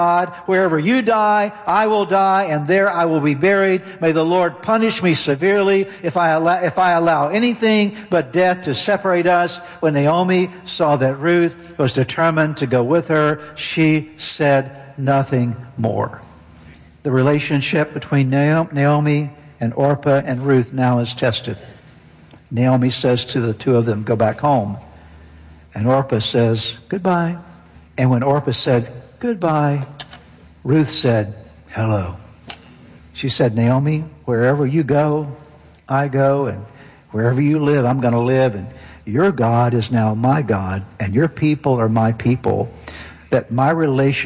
God, wherever you die, I will die, and there I will be buried. May the Lord punish me severely if I allow anything but death to separate us. When Naomi saw that Ruth was determined to go with her, she said nothing more. The relationship between Naomi and Orpah and Ruth now is tested. Naomi says to the two of them, go back home. And Orpah says, goodbye. And when Orpah said, goodbye, Ruth said, hello. She said, Naomi, wherever you go, I go, and wherever you live, I'm going to live, and your God is now my God, and your people are my people, that my relation